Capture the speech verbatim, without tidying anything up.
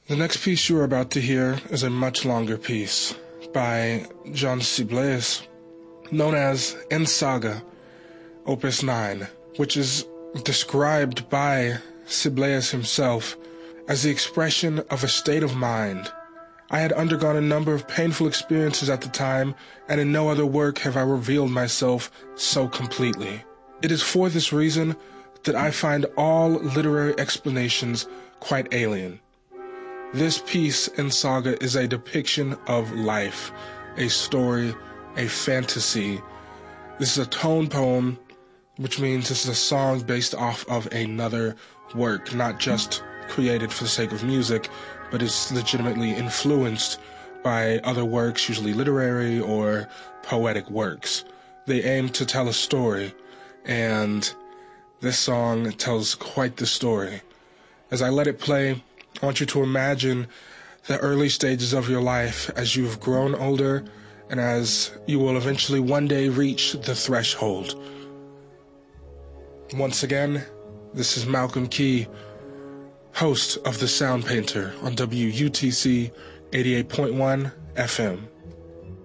The next piece you are about to hear is a much longer piece by Jean Sibelius, known as En Saga, Opus nine, which is described by Sibelius himself as the expression of a state of mind. I had undergone a number of painful experiences at the time, and in no other work have I revealed myself so completely. It is for this reason that I find all literary explanations quite alien. This piece in Saga is a depiction of life, a story, a fantasy. This is a tone poem, which means this is a song based off of another work, not just created for the sake of music, but is legitimately influenced by other works, usually literary or poetic works. They aim to tell a story, and this song tells quite the story. As I let it play, I want you to imagine the early stages of your life as you've grown older and as you will eventually one day reach the threshold. Once again, this is Malcolm Key, host of The Sound Painter on W U T C eighty-eight point one F M.